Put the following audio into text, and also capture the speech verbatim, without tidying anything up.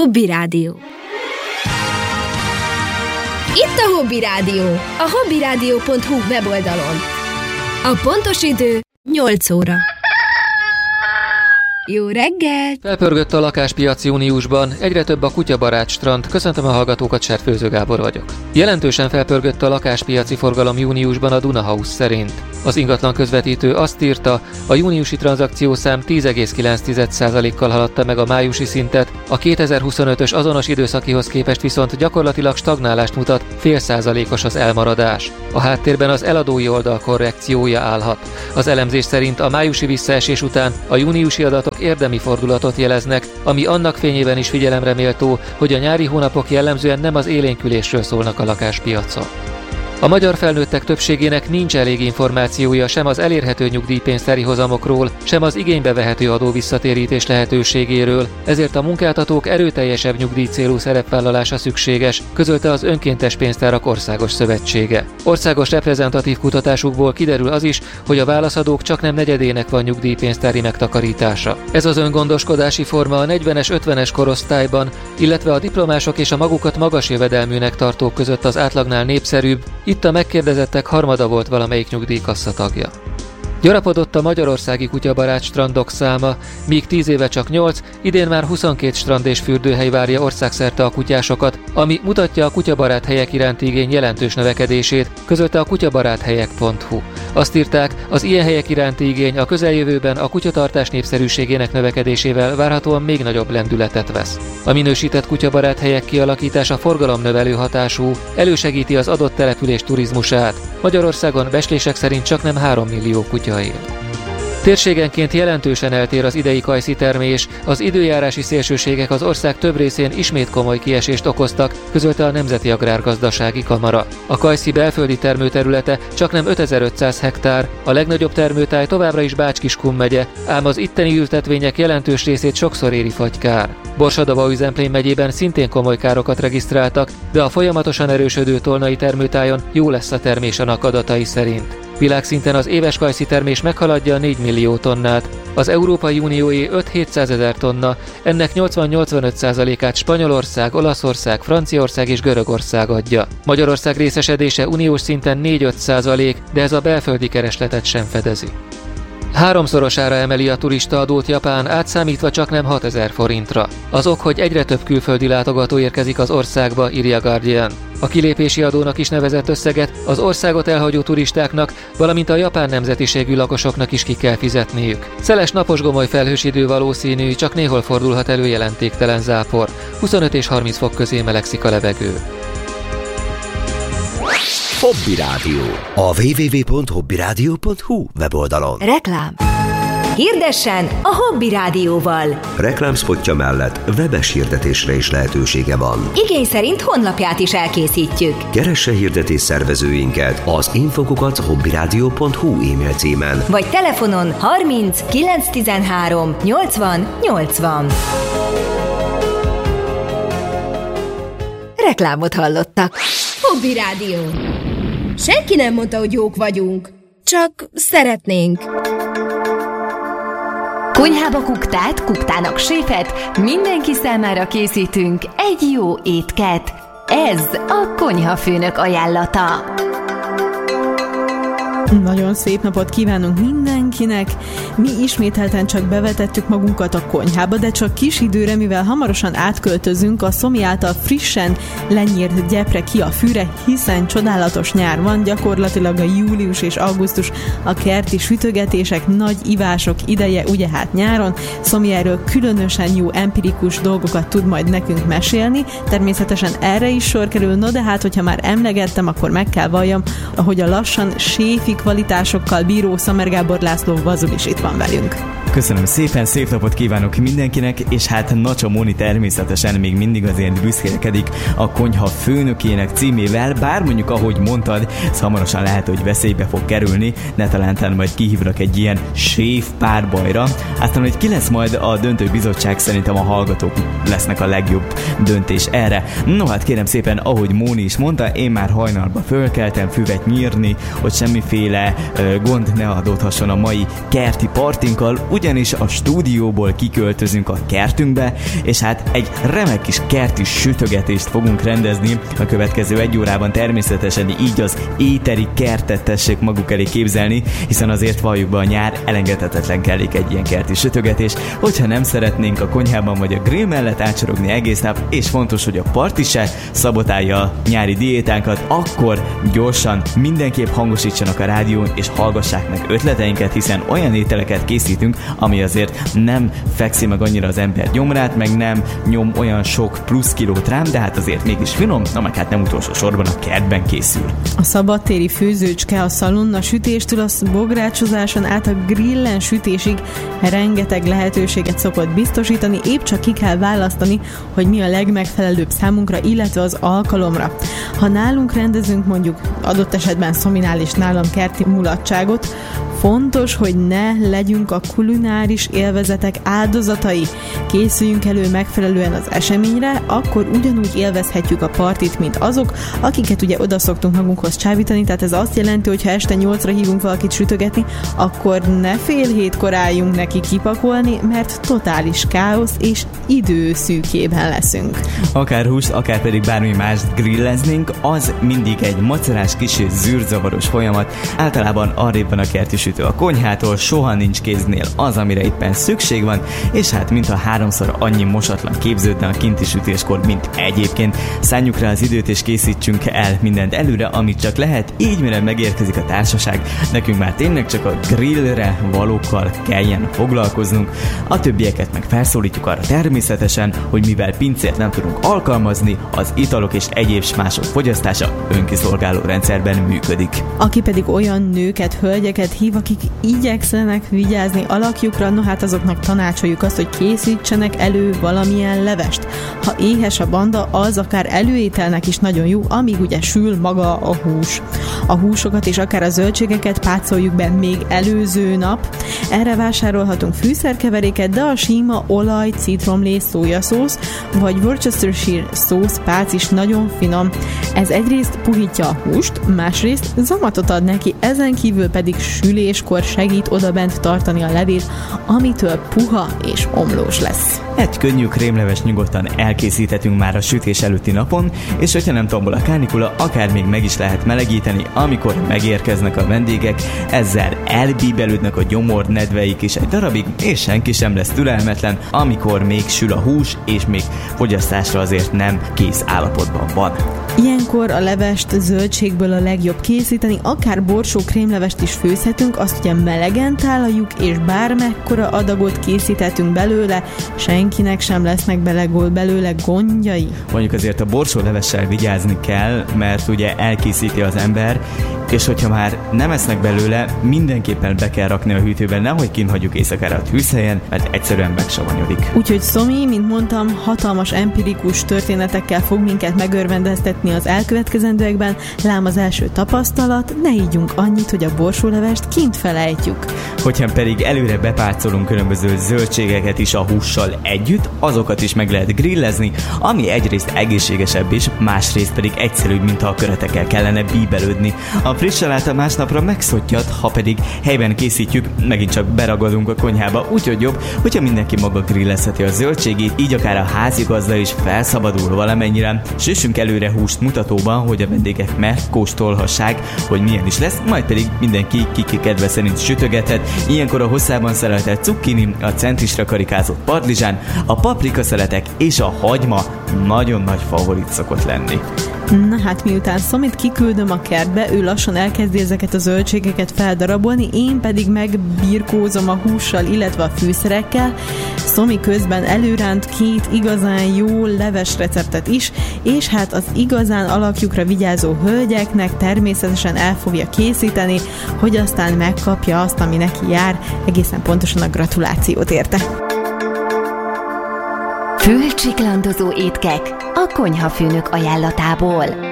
Hobby Rádió. Itt a Hobby Rádió, a hobbyradio pont hu weboldalon. A pontos idő nyolc óra. Jó reggelt! Felpörgött a lakáspiac júniusban, egyre több a kutyabarát strand. Köszöntöm a hallgatókat, Serfőző Gábor vagyok. Jelentősen felpörgött a lakáspiaci forgalom júniusban a Duna House szerint. Az ingatlan közvetítő azt írta, a júniusi tranzakciószám tíz egész kilenc százalékkal haladta meg a májusi szintet, a kétezer-huszonötös azonos időszakihoz képest viszont gyakorlatilag stagnálást mutat, fél százalékos az elmaradás. A háttérben az eladói oldal korrekciója állhat. Az elemzés szerint a májusi visszaesés után a júniusi adatok érdemi fordulatot jeleznek, ami annak fényében is figyelemre méltó, hogy a nyári hónapok jellemzően nem az élénkülésről szólnak a lakáspiacon. A magyar felnőttek többségének nincs elég információja sem az elérhető nyugdíjpénztári hozamokról, sem az igénybe vehető adó visszatérítés lehetőségéről, ezért a munkáltatók erőteljesebb nyugdíjcélú szerepvállalása szükséges, közölte az Önkéntes Pénztárak Országos Szövetsége. Országos reprezentatív kutatásukból kiderül az is, hogy a válaszadók csaknem negyedének van nyugdíjpénztári megtakarítása. Ez az öngondoskodási forma a negyvenes ötvenes korosztályban, illetve a diplomások és a magukat magas jövedelműnek tartók között az átlagnál népszerűbb. Itt a megkérdezettek harmada volt valamelyik nyugdíjkassa tagja. Gyarapodott a magyarországi kutyabarát strandok száma, míg tíz éve csak nyolc, idén már huszonkét strand és fürdőhely várja országszerte a kutyásokat, ami mutatja a kutyabarát helyek iránti igény jelentős növekedését, közölte a kutyabaráthelyek pont hu. Azt írták, az ilyen helyek iránti igény a közeljövőben a kutyatartás népszerűségének növekedésével várhatóan még nagyobb lendületet vesz. A minősített kutyabarát helyek kialakítása forgalomnövelő hatású, elősegíti az adott település turizmusát. Magyarországon becslések szerint csaknem három millió kutya él. Térségenként jelentősen eltér az idei kajszi termés, az időjárási szélsőségek az ország több részén ismét komoly kiesést okoztak, közölte a Nemzeti Agrárgazdasági Kamara. A kajszi belföldi termőterülete csaknem ötezer-ötszáz hektár, a legnagyobb termőtáj továbbra is Bács-Kiskun megye, ám az itteni ültetvények jelentős részét sokszor éri fagykár. Borsadaba-Üzemplén megyében szintén komoly károkat regisztráltak, de a folyamatosan erősödő tolnai termőtájon jó lesz a termés annak adatai szerint. Világszinten az éves kajszi termés meghaladja a négy millió tonnát, az Európai Unióé öt-hétszázezer tonna, ennek nyolcvan-nyolcvanöt százalékát Spanyolország, Olaszország, Franciaország és Görögország adja. Magyarország részesedése uniós szinten négy-öt százalék, de ez a belföldi keresletet sem fedezi. Háromszorosára emeli a turistaadót Japán, átszámítva csaknem hatezer forintra. Az ok, hogy egyre több külföldi látogató érkezik az országba, írja Guardian. A kilépési adónak is nevezett összeget az országot elhagyó turistáknak, valamint a japán nemzetiségű lakosoknak is ki kell fizetniük. Szeles napos gomoly felhős idő valószínű, csak néhol fordulhat elő jelentéktelen zápor. huszonöt és harminc fok közé melegszik a levegő. Hobby Rádió. A double-u double-u double-u pont hobbyradio pont hu weboldalon. Reklám. Hirdessen a Hobby Rádióval. Reklámspotja mellett webes hirdetésre is lehetősége van. Igény szerint honlapját is elkészítjük. Keresse hirdetés szervezőinket az infokukat hobbyradio pont hu e-mail címen. Vagy telefonon harminc kilenc tizenhárom nyolcvan nyolcvan. Reklámot hallottak. Hobby Rádió. Senki nem mondta, hogy jók vagyunk. Csak szeretnénk. Konyhába kuktát, kuktának séfet, mindenki számára készítünk egy jó étket. Ez a konyhafőnök ajánlata. Nagyon szép napot kívánunk mindenkinek! Mi ismételten csak bevetettük magunkat a konyhába, de csak kis időre, mivel hamarosan átköltözünk a Szomi által frissen lenyírt gyepre ki a fűre, hiszen csodálatos nyár van, gyakorlatilag a július és augusztus a kerti sütögetések, nagy ivások ideje, ugye hát nyáron. Szomi erről különösen jó empirikus dolgokat tud majd nekünk mesélni, természetesen erre is sor kerül, no de hát, hogyha már emlegettem, akkor meg kell valljam, ahogy a lassan séfi kvalitásokkal bíró Szamer Gábor László Vazul is itt van velünk. Köszönöm szépen, szép napot kívánok mindenkinek, és hát Nacsa Móni természetesen még mindig azért büszkélkedik a konyha főnökének címével, bár mondjuk ahogy mondtad, ez hamarosan lehet, hogy veszélybe fog kerülni, ne talántán majd kihívnak egy ilyen séf párbajra, aztán hogy ki lesz majd a döntő bizottság, szerintem a hallgatók lesznek a legjobb döntés erre. No hát kérem szépen, ahogy Móni is mondta, én már hajnalba fölkeltem füvet nyírni, hogy semmiféle uh, gond ne adódhasson a mai kerti partinkkal, ugyanis a stúdióból kiköltözünk a kertünkbe, és hát egy remek kis kerti sütögetést fogunk rendezni a következő egy órában. Természetesen így az éteri kertet tessék maguk elé képzelni, hiszen azért valljuk be, a nyár elengedhetetlen kellék egy ilyen kerti sütögetés, hogyha nem szeretnénk a konyhában vagy a grill mellett átsorogni egész nap, és fontos, hogy a parti se szabotálja a nyári diétánkat, akkor gyorsan mindenképp hangosítsanak a rádión, és hallgassák meg ötleteinket, hiszen olyan ételeket készítünk, ami azért nem fekszi meg annyira az ember gyomrát, meg nem nyom olyan sok plusz kilót rám, de hát azért mégis finom, na meg hát nem utolsó sorban a kertben készül. A szabadtéri főzőcske, a szalonna sütéstől a bográcsozáson át a grillen sütésig rengeteg lehetőséget szokott biztosítani, épp csak ki kell választani, hogy mi a legmegfelelőbb számunkra, illetve az alkalomra. Ha nálunk rendezünk mondjuk adott esetben Szominál és nálam kerti mulatságot, fontos, hogy ne legyünk a kulináris élvezetek áldozatai. Készüljünk elő megfelelően az eseményre, akkor ugyanúgy élvezhetjük a partit, mint azok, akiket ugye oda szoktunk magunkhoz csábítani, tehát ez azt jelenti, hogy ha este nyolcra hívunk valakit sütögetni, akkor ne fél hétkor álljunk neki kipakolni, mert totális káosz és időszűkében leszünk. Akár húst, akár pedig bármi mást grilleznénk, az mindig egy macerás, kicsit zűrzavaros folyamat. Általában arrébb van a kerti sütő a konyhától, soha nincs kéznél az, amire éppen szükség van, és hát mintha háromszor annyi mosatlan képződne a kinti sütéskor, mint egyébként. Szánjuk rá az időt és készítsünk el mindent előre, amit csak lehet, így mire megérkezik a társaság, nekünk már tényleg csak a grillre valókkal kelljen foglalkoznunk. A többieket meg felszólítjuk arra természetesen, hogy mivel pincét nem tudunk alkalmazni, az italok és egyéb mások fogyasztása önkiszolgáló rendszerben működik. Aki pedig olyan nőket, hölgyeket hív, akik igyekszenek vigyázni alakjukra, no hát azoknak tanácsoljuk azt, hogy készítsenek elő valamilyen levest. Ha éhes a banda, az akár előételnek is nagyon jó, amíg ugye sül maga a hús. A húsokat és akár a zöldségeket pácoljuk be még előző nap. Erre vásárolhatunk fűszerkeveréket, de a sima olaj, citromlé, szójaszósz vagy Worcestershire szósz pác is nagyon finom. Ez egyrészt puhítja a húst, másrészt zamatot ad neki, ezen kívül pedig süléskor segít odabent tartani a levét, amitől puha és omlós lesz. Egy könnyű krémleves nyugodtan elkészíthetünk már a sütés előtti napon, és hogyha nem tombol a kánikula, akár még meg is lehet melegíteni, amikor megérkeznek a vendégek, ezzel elbíbelődnek a gyomor nedveik is egy darabig, és senki sem lesz türelmetlen, amikor még sül a hús, és még fogyasztásra azért nem kész állapotban van. Ilyenkor a levest zöldségből a legjobb készíteni, akár borsó krémlevest is főzhetünk, azt ugye melegen tálaljuk, és bármekkora adagot készíthetünk belőle, senkinek sem lesznek belegol belőle gondjai. Mondjuk azért a borsólevessel vigyázni kell, mert ugye elkészíti az ember, és hogyha már nem esznek belőle, mindenképpen be kell rakni a hűtőben, nehogy kint hagyjuk éjszakára a tűzhelyen, mert egyszerűen megsavanyodik. Úgyhogy Szomi, mint mondtam, hatalmas empirikus történetekkel fog minket megörvendeztetni az elkövetkezendőekben, lám az első tapasztalat, ne ígyunk annyit, hogy a borsólevest kint felejtjük. Hogyha pedig előre bepárcolunk különböző zöldségeket is a hússal együtt, azokat is meg lehet grillezni, ami egyrészt egészségesebb is, másrészt pedig egyszerűbb, mintha a köretekkel kellene bíbelődni. A friss saláta másnapra megszottyad, ha pedig helyben készítjük, megint csak beragadunk a konyhába, úgyhogy jobb, hogyha mindenki maga grillezheti a zöldségét, így akár a házigazda is felszabadul valamennyire. Süssünk előre húst mutatóban, hogy a vendégek megkóstolhassák, hogy milyen is lesz, majd pedig mindenki kiki kedve szerint sütögethet. Ilyenkor a hosszában szeletelt cukkini, a centrisra karikázott padlizsán, a paprika szeletek és a hagyma nagyon nagy favorit szokott lenni. Na hát miután Szomit kiküldöm a kertbe, ő lassan elkezdi ezeket a zöldségeket feldarabolni, én pedig megbirkózom a hússal, illetve a fűszerekkel. Szomi közben előránt két igazán jó leves receptet is, és hát az igazán alakjukra vigyázó hölgyeknek természetesen el fogja készíteni, hogy aztán megkapja azt, ami neki jár, egészen pontosan a gratulációt érte. Fülcsiklandozó étkek a konyhafőnök ajánlatából.